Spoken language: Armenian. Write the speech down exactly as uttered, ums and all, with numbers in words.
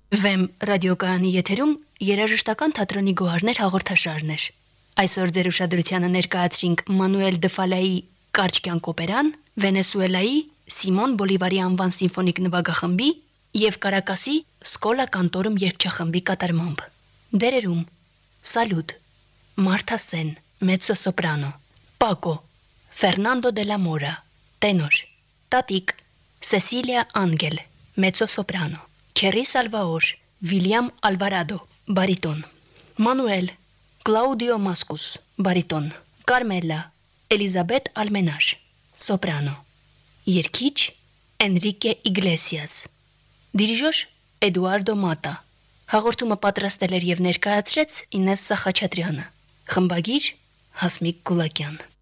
Վեմ ռադիոկայանի եթերում երաժշտական թատրոնի գոհարներ հաղորդաշարն էր։ Այսօր ձեր ուշադրությանը ներկայացրինք Մանուել Դեֆալայի «Կարճ կյանք» օպերան, Վենեսուելայի Սիմոն Բոլիվարի անվան սիմֆոնիկ նվագախմբի և Կարակասի Սկոլա կանտորում երգչախմբի կատարմամբ։ Դերերում Սալյուդ, Մարթա Սեն, մեծո-սոպրանո, Պակո, Ֆերնանդո դե լա Մորա, տենոր, Տատիկ, Սեսիլիա Անգել, մեծո-սոպրանո, Քերի Սալվաոր, Վիլյամ Ալվարադո, բարիտոն, Մանուել, Կլաուդիո Մասկուս, բարիտոն, Կարմելա, Էլիզաբետ Ալմենար, սոպրանո, երգիչ Էնրիկե Իգլեսիաս, դիրիժոր Էդուարդո Մատա, հաղորդումը պատրաստել էր և ներկայացրեց Ինեսսա Խաչատրյանը, խմբագիր Հասմիկ Գուլակյան։